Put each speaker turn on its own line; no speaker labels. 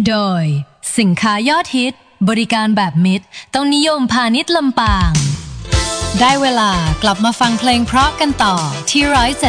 โดยสินค้ายอดฮิตบริการแบบมิตรต้องนิยมพาณิชย์ลำปางได้เวลากลับมาฟังเพลงเพราะกันต่อที่107